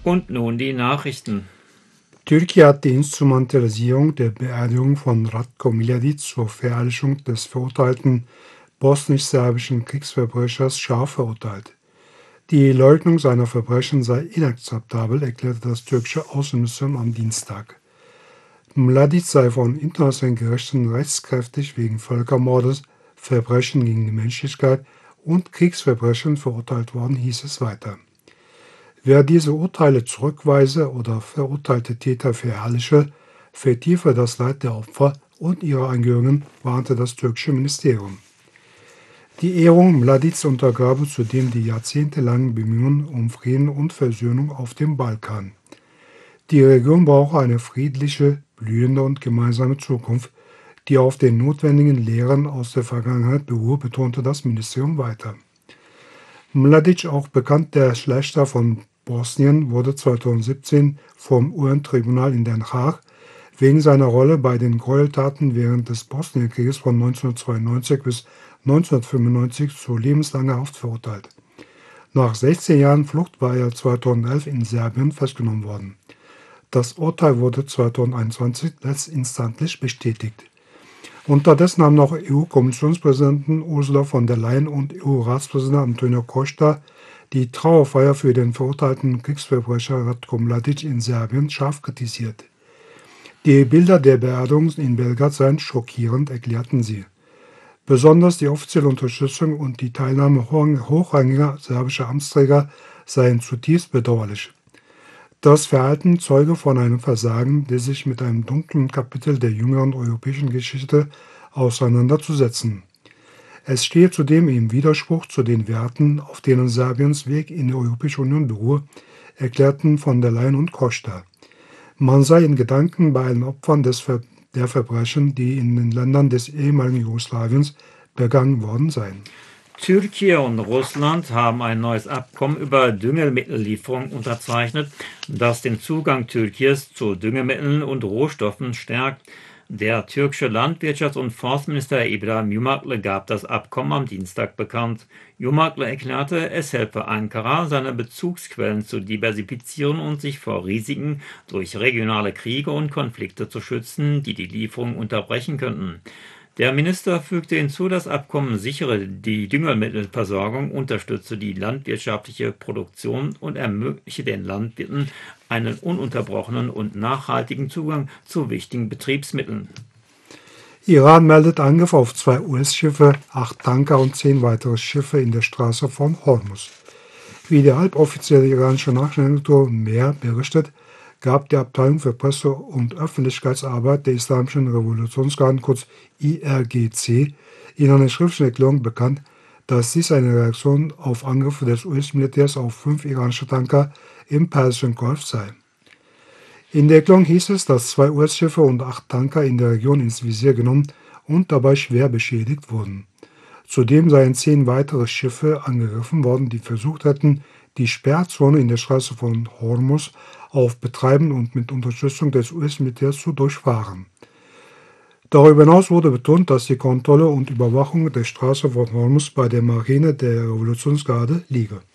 Und nun die Nachrichten. Türkei hat die Instrumentalisierung der Beerdigung von Ratko Mladic zur Verherrlichung des verurteilten bosnisch-serbischen Kriegsverbrechers scharf verurteilt. Die Leugnung seiner Verbrechen sei inakzeptabel, erklärte das türkische Außenministerium am Dienstag. Mladic sei von internationalen Gerichten rechtskräftig wegen Völkermordes, Verbrechen gegen die Menschlichkeit und Kriegsverbrechen verurteilt worden, hieß es weiter. Wer diese Urteile zurückweise oder verurteilte Täter verherrliche, vertiefe das Leid der Opfer und ihrer Angehörigen, warnte das türkische Ministerium. Die Ehrung Mladics untergrabe zudem die jahrzehntelangen Bemühungen um Frieden und Versöhnung auf dem Balkan. Die Region brauche eine friedliche, blühende und gemeinsame Zukunft, die auf den notwendigen Lehren aus der Vergangenheit beruhe, betonte das Ministerium weiter. Mladic, auch bekannt der Schlächter von Bosnien, wurde 2017 vom UN-Tribunal in Den Haag wegen seiner Rolle bei den Gräueltaten während des Bosnienkrieges von 1992 bis 1995 zu lebenslanger Haft verurteilt. Nach 16 Jahren Flucht war er 2011 in Serbien festgenommen worden. Das Urteil wurde 2021 letztinstanzlich bestätigt. Unterdessen haben auch EU-Kommissionspräsidentin Ursula von der Leyen und EU-Ratspräsident Antonio Costa die Trauerfeier für den verurteilten Kriegsverbrecher Ratko Mladic in Serbien scharf kritisiert. Die Bilder der Beerdigung in Belgrad seien schockierend, erklärten sie. Besonders die offizielle Unterstützung und die Teilnahme hochrangiger serbischer Amtsträger seien zutiefst bedauerlich. Das Verhalten zeuge von einem Versagen, das sich mit einem dunklen Kapitel der jüngeren europäischen Geschichte auseinanderzusetzen. Es stehe zudem im Widerspruch zu den Werten, auf denen Serbiens Weg in die Europäische Union beruhe, erklärten von der Leyen und Costa. Man sei in Gedanken bei allen Opfern der Verbrechen, die in den Ländern des ehemaligen Jugoslawiens begangen worden seien. Türkei und Russland haben ein neues Abkommen über Düngemittellieferung unterzeichnet, das den Zugang Türkiens zu Düngemitteln und Rohstoffen stärkt. Der türkische Landwirtschafts- und Forstminister İbrahim Yumaklı gab das Abkommen am Dienstag bekannt. Yumaklı erklärte, es helfe Ankara, seine Bezugsquellen zu diversifizieren und sich vor Risiken durch regionale Kriege und Konflikte zu schützen, die die Lieferung unterbrechen könnten. Der Minister fügte hinzu, das Abkommen sichere die Düngemittelversorgung, unterstütze die landwirtschaftliche Produktion und ermögliche den Landwirten einen ununterbrochenen und nachhaltigen Zugang zu wichtigen Betriebsmitteln. Iran meldet Angriffe auf 2 US-Schiffe, 8 Tanker und 10 weitere Schiffe in der Straße von Hormuz. Wie die halboffizielle iranische Nachrichtenagentur Mehr berichtet, gab die Abteilung für Presse- und Öffentlichkeitsarbeit der Islamischen Revolutionsgarden, kurz IRGC, in einer schriftlichen Erklärung bekannt, dass dies eine Reaktion auf Angriffe des US-Militärs auf 5 iranische Tanker im Persischen Golf sei. In der Erklärung hieß es, dass 2 US-Schiffe und 8 Tanker in der Region ins Visier genommen und dabei schwer beschädigt wurden. Zudem seien 10 weitere Schiffe angegriffen worden, die versucht hätten, die Sperrzone in der Straße von Hormuz auf Betreiben und mit Unterstützung des US-Militärs zu durchfahren. Darüber hinaus wurde betont, dass die Kontrolle und Überwachung der Straße von Hormuz bei der Marine der Revolutionsgarde liege.